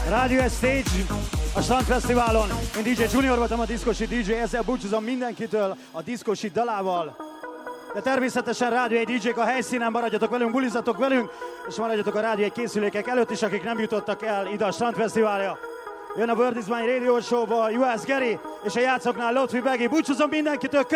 Radio Stage a Strandfesztiválon. Én DJ Junior voltam, a Diszkosi DJ, ezzel búcsúzom mindenkitől a Diszkosi dalával. De természetesen Radio 1 DJ-k a helyszínen, maradjatok velünk, bulizatok velünk, és maradjatok a Radio 1 készülékek előtt is, akik nem jutottak el ide a Strandfesztiválra. Jön a World is Mine Radio Show-ba US Gary, és a játszoknál Lotfi Begi. Búcsúzom mindenkitől!